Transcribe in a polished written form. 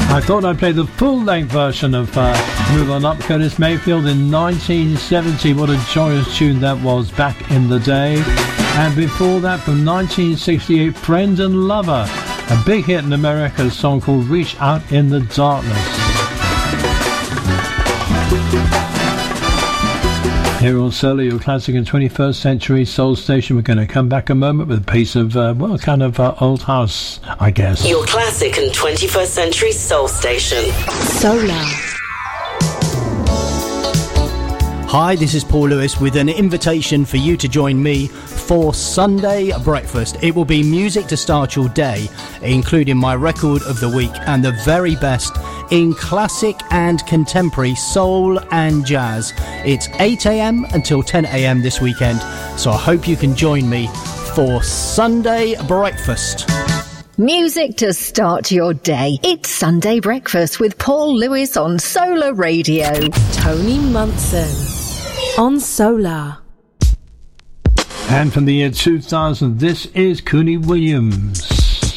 I thought I'd play the full-length version of Move On Up, Curtis Mayfield in 1970. What a joyous tune that was back in the day. And before that, from 1968, Friend and Lover, a big hit in America, a song called Reach Out in the Darkness. Here on Solar, your classic and 21st century soul station. We're going to come back a moment with a piece of, old house, I guess. Your classic and 21st century soul station. Solar. Hi, this is Paul Lewis with an invitation for you to join me for Sunday Breakfast. It will be music to start your day, including my record of the week and the very best in classic and contemporary soul and jazz. It's 8 a.m. until 10 a.m. this weekend, so I hope you can join me for Sunday Breakfast. Music to start your day. It's Sunday Breakfast with Paul Lewis on Solar Radio. Tony Munson on Solar. And from the year 2000, this is Cooney Williams.